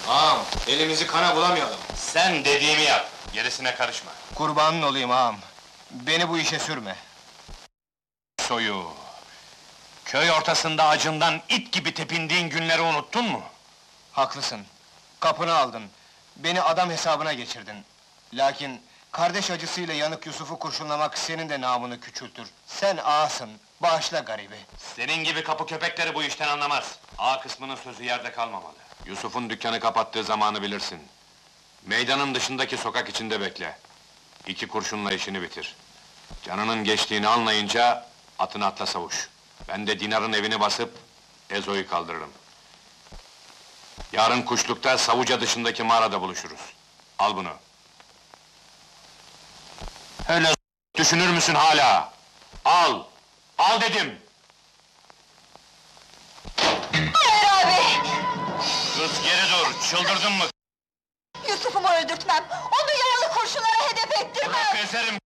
Ağam, elimizi kana bulamayalım. Sen dediğimi yap, gerisine karışma. Kurbanın olayım ağam. Beni bu işe sürme. Soyu! Köy ortasında acından it gibi tepindiğin günleri unuttun mu? Haklısın. Kapını aldın. Beni adam hesabına geçirdin. Lakin kardeş acısıyla yanık Yusuf'u kurşunlamak senin de namını küçültür. Sen ağasın, bağışla garibi. Senin gibi kapı köpekleri bu işten anlamaz. A kısmının sözü yerde kalmamalı. Yusuf'un dükkanı kapattığı zamanı bilirsin. Meydanın dışındaki sokak içinde bekle. 2 kurşunla işini bitir. Canının geçtiğini anlayınca atını atla savuş. Ben de Dinar'ın evini basıp Ezo'yu kaldırırım. Yarın kuşlukta Savuca dışındaki mağarada buluşuruz. Al bunu. Öyle düşünür müsün hala? Al! Al dedim! Hayır abi! Kız geri dur, çıldırdın mı? Yusuf'umu öldürtmem! Onu yaralı kurşunlara hedef ettirmem! Bırak eserim!